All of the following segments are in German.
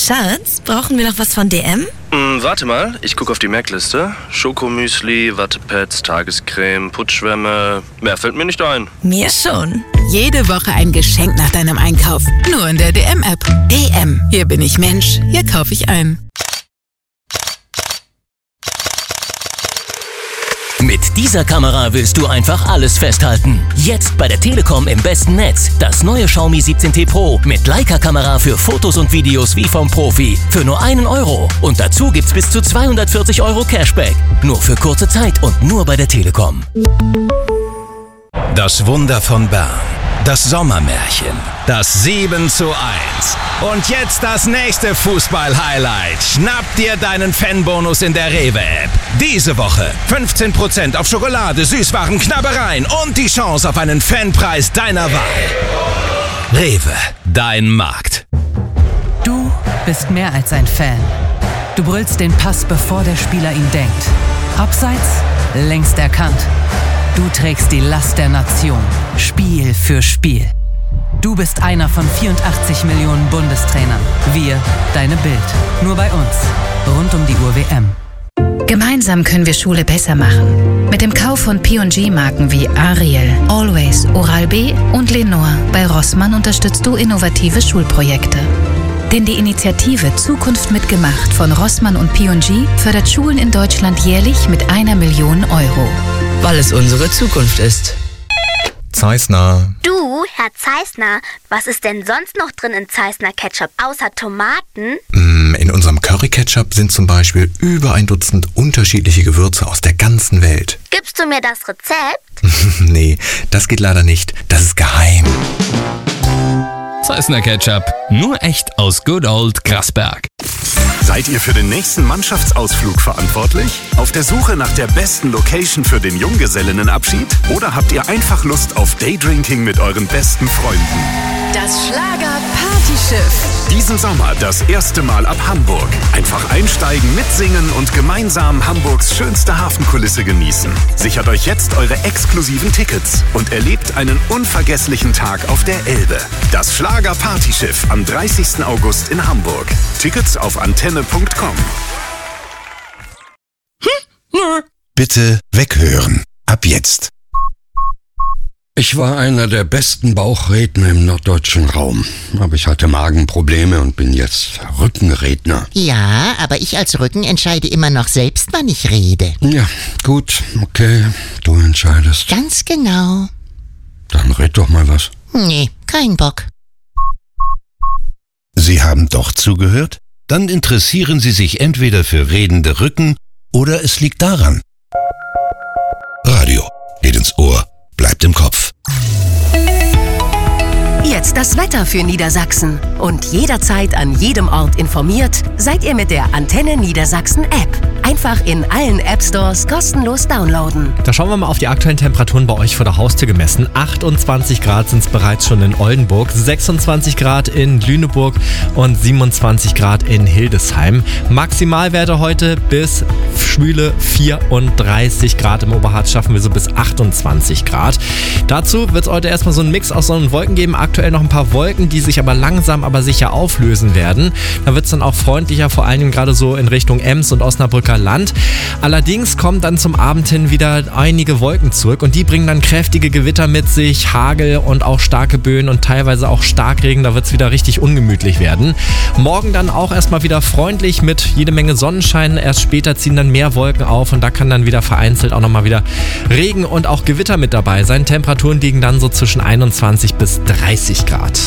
Schatz, brauchen wir noch was von DM? Warte mal, ich gucke auf die Merkliste. Schokomüsli, Wattepads, Tagescreme, Putzschwämme. Mehr fällt mir nicht ein. Mir schon. Jede Woche ein Geschenk nach deinem Einkauf. Nur in der DM-App. DM. Hier bin ich Mensch. Hier kaufe ich ein. Mit dieser Kamera willst du einfach alles festhalten. Jetzt bei der Telekom im besten Netz. Das neue Xiaomi 17T Pro mit Leica-Kamera für Fotos und Videos wie vom Profi. Für nur 1 Euro. Und dazu gibt's bis zu 240 Euro Cashback. Nur für kurze Zeit und nur bei der Telekom. Das Wunder von Bern. Das Sommermärchen. Das 7:1. Und jetzt das nächste Fußball-Highlight. Schnapp dir deinen Fanbonus in der Rewe-App. Diese Woche 15% auf Schokolade, Süßwaren, Knabbereien und die Chance auf einen Fanpreis deiner Wahl. Rewe, dein Markt. Du bist mehr als ein Fan. Du brüllst den Pass, bevor der Spieler ihn denkt. Abseits, längst erkannt. Du trägst die Last der Nation, Spiel für Spiel. Du bist einer von 84 Millionen Bundestrainern. Wir, deine Bild. Nur bei uns. Rund um die Uhr WM. Gemeinsam können wir Schule besser machen. Mit dem Kauf von P&G-Marken wie Ariel, Always, Oral-B und Lenor bei Rossmann unterstützt du innovative Schulprojekte. Denn die Initiative Zukunft mitgemacht von Rossmann und P&G fördert Schulen in Deutschland jährlich mit 1 Million Euro. Weil es unsere Zukunft ist. Zeissner. Du, Herr Zeissner, was ist denn sonst noch drin in Zeissner Ketchup außer Tomaten? In unserem Curry-Ketchup sind zum Beispiel über 1 Dutzend unterschiedliche Gewürze aus der ganzen Welt. Gibst du mir das Rezept? Nee, das geht leider nicht. Das ist geheim. Zeissner Ketchup. Nur echt aus Good Old Grasberg. Seid ihr für den nächsten Mannschaftsausflug verantwortlich? Auf der Suche nach der besten Location für den Junggesellinnenabschied? Oder habt ihr einfach Lust auf Daydrinking mit euren besten Freunden? Das Schlager-Partyschiff. Diesen Sommer das erste Mal ab Hamburg. Einfach einsteigen, mitsingen und gemeinsam Hamburgs schönste Hafenkulisse genießen. Sichert euch jetzt eure exklusiven Tickets und erlebt einen unvergesslichen Tag auf der Elbe. Das Schlager-Partyschiff am 30. August in Hamburg. Tickets auf antenne.com. Bitte weghören. Ab jetzt. Ich war einer der besten Bauchredner im norddeutschen Raum. Aber ich hatte Magenprobleme und bin jetzt Rückenredner. Ja, aber ich als Rücken entscheide immer noch selbst, wann ich rede. Ja, gut, okay, du entscheidest. Ganz genau. Dann red doch mal was. Nee, kein Bock. Sie haben doch zugehört? Dann interessieren Sie sich entweder für redende Rücken oder es liegt daran. Radio geht ins Ohr, bleibt im Kopf. Jetzt das Wetter für Niedersachsen. Und jederzeit an jedem Ort informiert, seid ihr mit der Antenne Niedersachsen App. Einfach in allen App-Stores kostenlos downloaden. Da schauen wir mal auf die aktuellen Temperaturen bei euch vor der Haustür gemessen. 28 Grad sind es bereits schon in Oldenburg, 26 Grad in Lüneburg und 27 Grad in Hildesheim. Maximalwerte heute bis schwüle 34 Grad. Im Oberharz schaffen wir so bis 28 Grad. Dazu wird es heute erstmal so einen Mix aus Sonne und Wolken geben. Aktuell noch ein paar Wolken, die sich aber langsam, aber sicher auflösen werden. Da wird es dann auch freundlicher, vor allem gerade so in Richtung Ems und Osnabrücker Land. Allerdings kommen dann zum Abend hin wieder einige Wolken zurück und die bringen dann kräftige Gewitter mit sich, Hagel und auch starke Böen und teilweise auch Starkregen. Da wird es wieder richtig ungemütlich werden. Morgen dann auch erstmal wieder freundlich mit jede Menge Sonnenschein. Erst später ziehen dann mehr Wolken auf und da kann dann wieder vereinzelt auch nochmal wieder Regen und auch Gewitter mit dabei sein. Temperaturen liegen dann so zwischen 21 bis 30 Grad.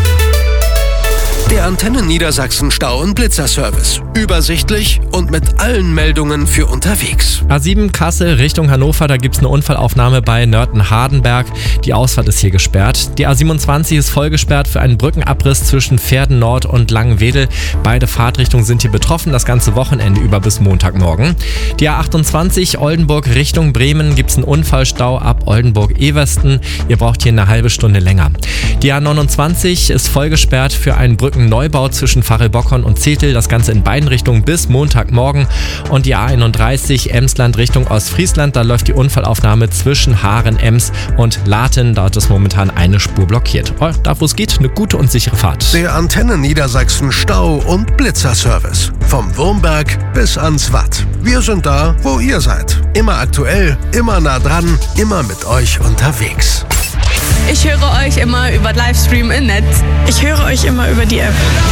Der Antenne Niedersachsen Stau- und Blitzerservice. Übersichtlich und mit allen Meldungen für unterwegs. A7 Kassel Richtung Hannover, da gibt es eine Unfallaufnahme bei Nörten-Hardenberg. Die Ausfahrt ist hier gesperrt. Die A27 ist voll gesperrt für einen Brückenabriss zwischen Pferden Nord und Langenwedel. Beide Fahrtrichtungen sind hier betroffen, das ganze Wochenende über bis Montagmorgen. Die A28 Oldenburg Richtung Bremen gibt es einen Unfallstau ab Oldenburg-Eversten. Ihr braucht hier eine halbe Stunde länger. Die A29 ist voll gesperrt für einen Brückenneuanbau Neubau zwischen Pfarrelbockhorn und Zetel. Das Ganze in beiden Richtungen bis Montagmorgen. Und die A31 Emsland Richtung Ostfriesland, da läuft die Unfallaufnahme zwischen Haaren, Ems und Laten. Dort ist momentan eine Spur blockiert. Da wo es geht, eine gute und sichere Fahrt. Der Antenne Niedersachsen Stau- und Blitzerservice. Vom Wurmberg bis ans Watt. Wir sind da, wo ihr seid. Immer aktuell, immer nah dran, immer mit euch unterwegs. Ich höre euch immer über Livestream im Netz. Ich höre euch immer über die App.